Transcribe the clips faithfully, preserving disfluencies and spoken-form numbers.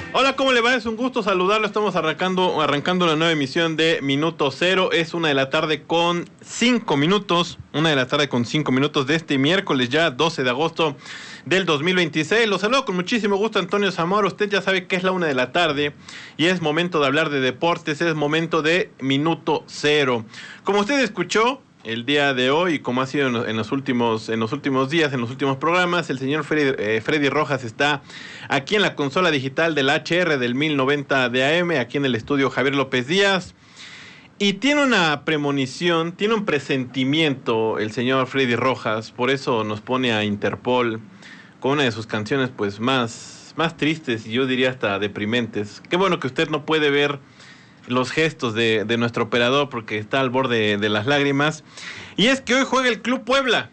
Hola, ¿cómo le va? Es un gusto saludarlo. Estamos arrancando, arrancando la nueva emisión de Minuto Cero. Es una de la tarde con cinco minutos. Una de la tarde con cinco minutos de este miércoles, ya doce de agosto del dos mil veintiséis. Los saludo con muchísimo gusto, Antonio Zamora. Usted ya sabe que es la una de la tarde y es momento de hablar de deportes. Es momento de Minuto Cero. Como usted escuchó el día de hoy, y como ha sido en los últimos, en los últimos días, en los últimos programas, el señor Freddy, eh, Freddy Rojas está aquí en la consola digital del H R del mil noventa de A M, aquí en el estudio Javier López Díaz, y tiene una premonición, tiene un presentimiento el señor Freddy Rojas, por eso nos pone a Interpol con una de sus canciones pues más, más tristes y yo diría hasta deprimentes. Qué bueno que usted no puede ver los gestos de, de nuestro operador porque está al borde de, de las lágrimas. Y es que hoy juega el Club Puebla.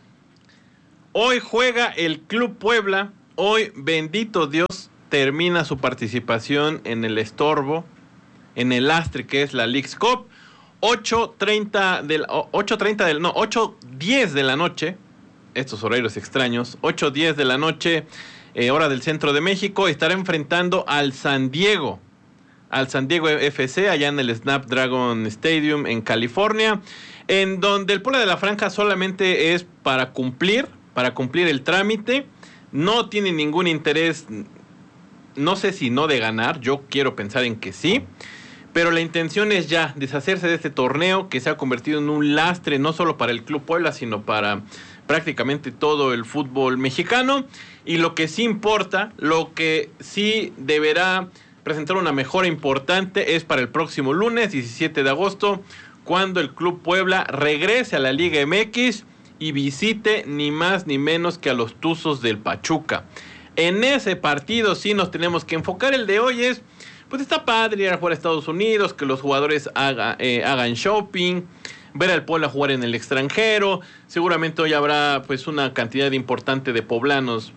Hoy juega el Club Puebla. Hoy, bendito Dios, termina su participación en el estorbo, en el lastre que es la Leagues Cup. ocho treinta del, ocho treinta del, no, ocho diez de la noche. Estos horarios extraños. ocho diez de la noche, eh, hora del centro de México. Estará enfrentando al San Diego. al San Diego F C, allá en el Snapdragon Stadium en California, en donde el Puebla de la Franja solamente es para cumplir, para cumplir el trámite, no tiene ningún interés, no sé si no de ganar, yo quiero pensar en que sí, pero la intención es ya deshacerse de este torneo que se ha convertido en un lastre no solo para el Club Puebla, sino para prácticamente todo el fútbol mexicano, y lo que sí importa, lo que sí deberá presentar una mejora importante es para el próximo lunes diecisiete de agosto, cuando el Club Puebla regrese a la Liga M X y visite ni más ni menos que a los Tuzos del Pachuca. En ese partido sí nos tenemos que enfocar. El de hoy es, pues está padre ir a jugar a Estados Unidos, que los jugadores haga, eh, hagan shopping, ver al Puebla jugar en el extranjero. Seguramente hoy habrá pues una cantidad importante de poblanos,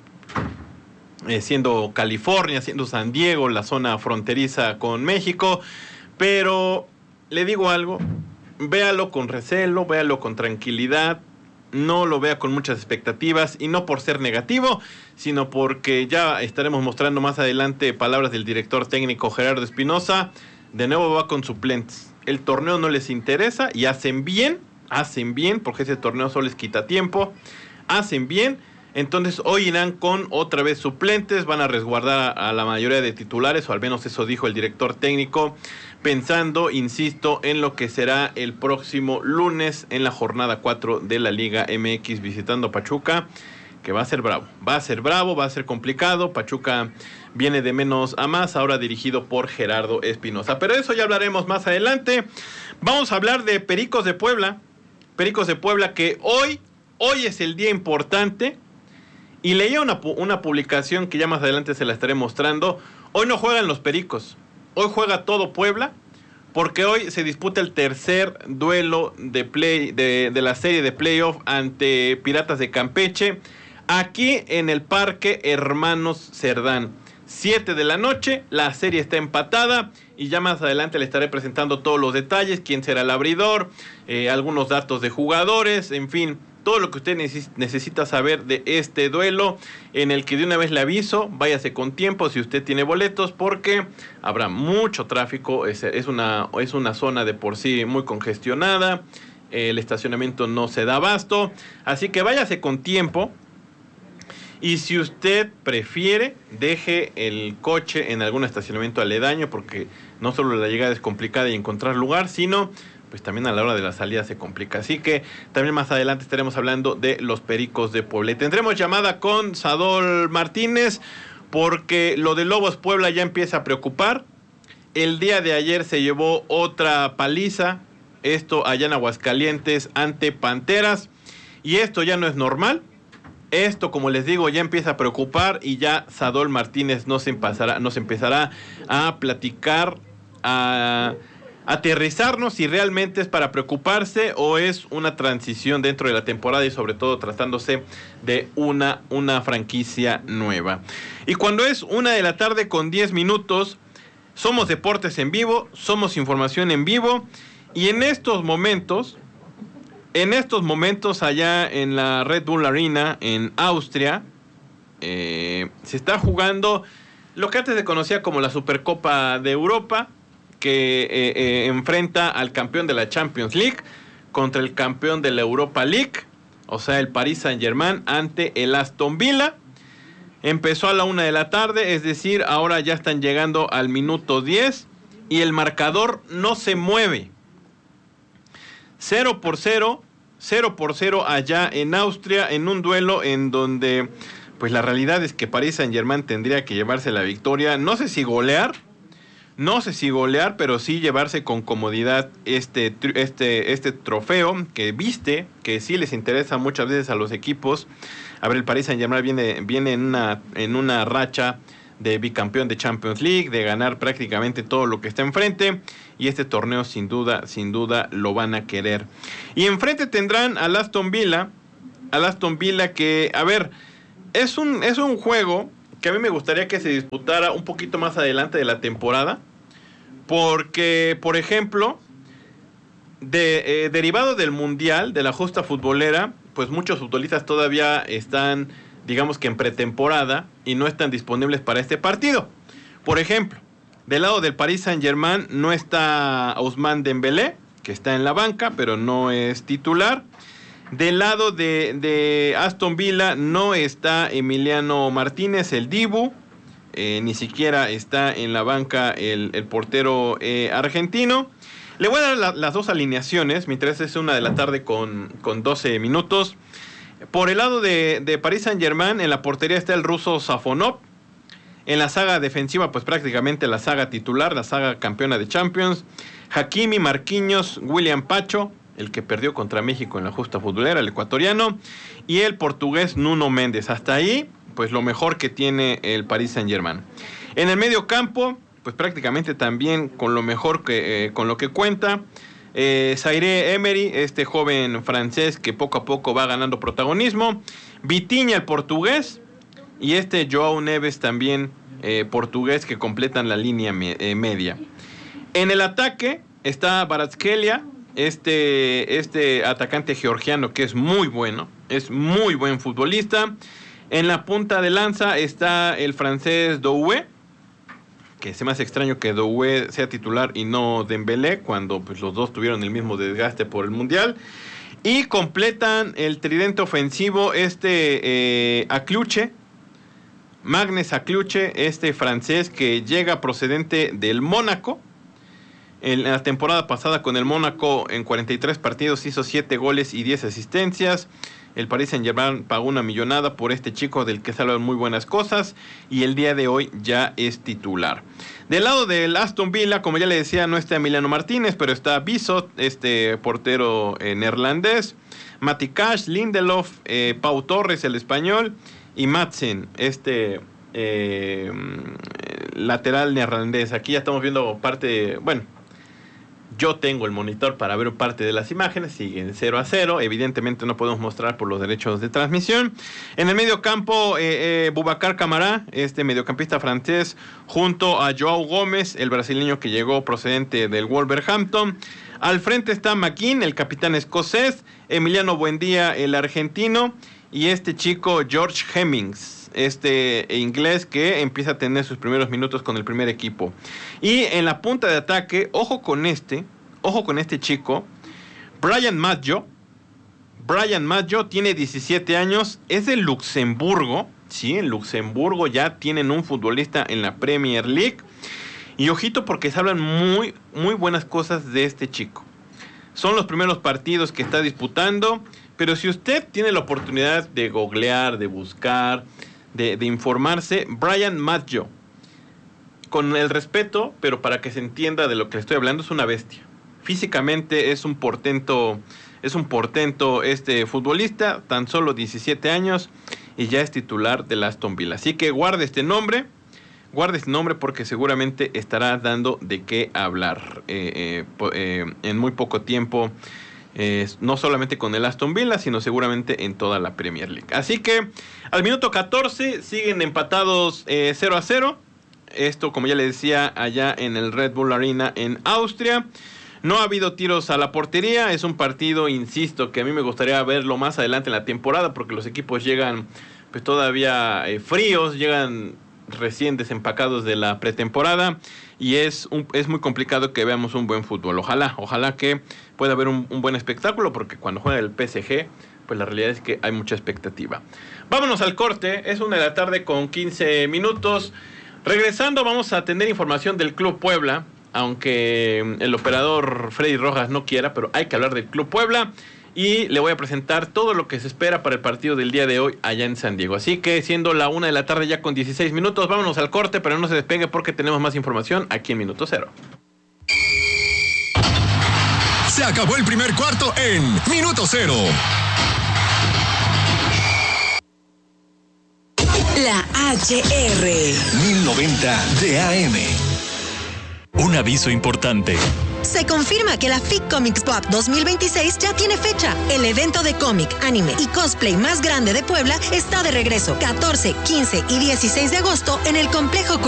Eh, siendo California, siendo San Diego, la zona fronteriza con México, pero le digo algo, véalo con recelo, véalo con tranquilidad, no lo vea con muchas expectativas, y no por ser negativo, sino porque ya estaremos mostrando más adelante palabras del director técnico Gerardo Espinosa. De nuevo va con suplentes, el torneo no les interesa y hacen bien, hacen bien, porque ese torneo solo les quita tiempo, hacen bien. Entonces hoy irán con otra vez suplentes, van a resguardar a, a la mayoría de titulares, o al menos eso dijo el director técnico, pensando, insisto, en lo que será el próximo lunes en la jornada cuatro de la Liga M X visitando Pachuca, que va a ser bravo, va a ser bravo, va a ser complicado. Pachuca viene de menos a más, ahora dirigido por Gerardo Espinosa, pero eso ya hablaremos más adelante. Vamos a hablar de Pericos de Puebla, Pericos de Puebla que hoy, hoy es el día importante. Y leía una, una publicación que ya más adelante se la estaré mostrando. Hoy no juegan los Pericos, hoy juega todo Puebla, porque hoy se disputa el tercer duelo de, play, de, de la serie de playoff ante Piratas de Campeche, aquí en el Parque Hermanos Cerdán. siete de la noche, la serie está empatada y ya más adelante le estaré presentando todos los detalles, quién será el abridor, eh, algunos datos de jugadores, en fin, todo lo que usted necesita saber de este duelo, en el que de una vez le aviso, váyase con tiempo si usted tiene boletos, porque habrá mucho tráfico, es, es, una, es una zona de por sí muy congestionada, el estacionamiento no se da abasto, así que váyase con tiempo. Y si usted prefiere, deje el coche en algún estacionamiento aledaño, porque no solo la llegada es complicada y encontrar lugar, sino pues también a la hora de la salida se complica. Así que también más adelante estaremos hablando de los Pericos de Puebla. Y tendremos llamada con Sadol Martínez, porque lo de Lobos Puebla ya empieza a preocupar. El día de ayer se llevó otra paliza, esto allá en Aguascalientes, ante Panteras, y esto ya no es normal. Esto, como les digo, ya empieza a preocupar, y ya Sadol Martínez nos empezará, nos empezará a platicar, a aterrizarnos si realmente es para preocuparse o es una transición dentro de la temporada, y sobre todo tratándose de una, una franquicia nueva. Y cuando es una de la tarde con diez minutos, somos Deportes en Vivo, somos Información en Vivo, y en estos momentos, en estos momentos allá en la Red Bull Arena en Austria, eh, se está jugando lo que antes se conocía como la Supercopa de Europa, que eh, eh, enfrenta al campeón de la Champions League contra el campeón de la Europa League, o sea, el Paris Saint-Germain ante el Aston Villa. Empezó a la una de la tarde, es decir, ahora ya están llegando al minuto diez y el marcador no se mueve. cero por cero, cero por cero allá en Austria, en un duelo en donde pues la realidad es que Paris Saint-Germain tendría que llevarse la victoria. No sé si golear, no sé si golear, pero sí llevarse con comodidad este, este, este trofeo que viste, que sí les interesa muchas veces a los equipos. A ver, el Paris Saint-Germain viene, viene en, una, en una racha de bicampeón de Champions League, de ganar prácticamente todo lo que está enfrente, y este torneo sin duda, sin duda lo van a querer. Y enfrente tendrán al Aston Villa, al Aston Villa que, a ver, es un, es un juego que a mí me gustaría que se disputara un poquito más adelante de la temporada, porque, por ejemplo, de, eh, derivado del Mundial, de la justa futbolera, pues muchos futbolistas todavía están, digamos que en pretemporada, y no están disponibles para este partido. Por ejemplo, del lado del Paris Saint-Germain no está Ousmane Dembélé, que está en la banca, pero no es titular. Del lado de, de Aston Villa no está Emiliano Martínez, el Dibu. Eh, ni siquiera está en la banca el, el portero eh, argentino. Le voy a dar la, las dos alineaciones, mientras es una de la tarde con, con doce minutos. Por el lado de, de Paris Saint-Germain, en la portería está el ruso Safonov. En la saga defensiva, pues prácticamente la saga titular, la saga campeona de Champions. Hakimi, Marquinhos, William Pacho, el que perdió contra México en la justa futbolera, el ecuatoriano. Y el portugués Nuno Méndez. Hasta ahí, pues lo mejor que tiene el Paris Saint-Germain. En el medio campo, pues prácticamente también con lo mejor que, eh, con lo que cuenta. Eh, Zaire Emery, este joven francés que poco a poco va ganando protagonismo. Vitinha, el portugués. Y este Joao Neves también, eh, portugués, que completan la línea me, eh, media. En el ataque está Kvaratskhelia, este, este atacante georgiano que es muy bueno, es muy buen futbolista. En la punta de lanza está el francés Doué, que se me hace extraño que Doué sea titular y no Dembélé, cuando pues, los dos tuvieron el mismo desgaste por el Mundial. Y completan el tridente ofensivo este eh, Akluche, Magnus Akluche, este francés que llega procedente del Mónaco. En la temporada pasada con el Mónaco en cuarenta y tres partidos hizo siete goles y diez asistencias. El Paris Saint-Germain pagó una millonada por este chico del que se hablan muy buenas cosas y el día de hoy ya es titular. Del lado del Aston Villa, como ya le decía, no está Emiliano Martínez, pero está Bissot, este portero eh, neerlandés, Mati Cash, Lindelof, eh, Pau Torres, el español, y Madsen, este eh, lateral neerlandés. Aquí ya estamos viendo parte, bueno, yo tengo el monitor para ver parte de las imágenes, siguen cero a cero, evidentemente no podemos mostrar por los derechos de transmisión. En el medio campo, eh, eh, Boubacar Kamara, este mediocampista francés, junto a Joao Gómez, el brasileño que llegó procedente del Wolverhampton. Al frente está McKean, el capitán escocés, Emiliano Buendía, el argentino, y este chico George Hemmings, este inglés que empieza a tener sus primeros minutos con el primer equipo. Y en la punta de ataque, ojo con este, ojo con este chico, Bryan Maggio. Bryan Maggio tiene diecisiete años, es de Luxemburgo, sí, en Luxemburgo ya tienen un futbolista en la Premier League. Y ojito porque se hablan muy, muy buenas cosas de este chico. Son los primeros partidos que está disputando, pero si usted tiene la oportunidad de googlear, de buscar, de, de informarse, Bryan Maggio, con el respeto, pero para que se entienda de lo que le estoy hablando, es una bestia. Físicamente es un portento, es un portento este futbolista, tan solo diecisiete años, y ya es titular del Aston Villa. Así que guarde este nombre, guarde este nombre porque seguramente estará dando de qué hablar eh, eh, eh, en muy poco tiempo. Eh, no solamente con el Aston Villa, sino seguramente en toda la Premier League. Así que al minuto catorce siguen empatados eh, cero a cero. Esto, como ya les decía, allá en el Red Bull Arena en Austria. No ha habido tiros a la portería. Es un partido, insisto, que a mí me gustaría verlo más adelante en la temporada, porque los equipos llegan pues todavía eh, fríos, llegan recién desempacados de la pretemporada y es, un, es muy complicado que veamos un buen fútbol. Ojalá, ojalá que pueda haber un, un buen espectáculo, porque cuando juega el P S G, pues la realidad es que hay mucha expectativa. Vámonos al corte, es una de la tarde con quince minutos. Regresando vamos a tener información del Club Puebla, aunque el operador Freddy Rojas no quiera, pero hay que hablar del Club Puebla. Y le voy a presentar todo lo que se espera para el partido del día de hoy allá en San Diego. Así que siendo la una de la tarde ya con dieciséis minutos, vámonos al corte, pero no se despegue porque tenemos más información aquí en Minuto Cero. Se acabó el primer cuarto en Minuto Cero. La H R mil noventa de A M. Un aviso importante. Se confirma que la F I C Comics Pop dos mil veintiséis ya tiene fecha. El evento de cómic, anime y cosplay más grande de Puebla está de regreso. catorce, quince y dieciséis de agosto en el Complejo